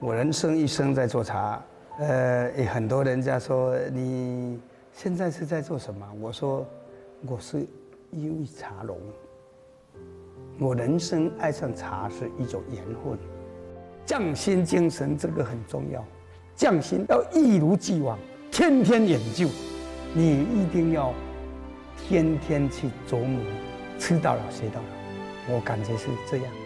我人生一生在做茶，也很多人家说你现在是在做什么？我说我是一位茶农。我人生爱上茶是一种缘分，匠心精神这个很重要，匠心要一如既往，天天研究，你一定要天天去琢磨，吃到老学到老，我感觉是这样。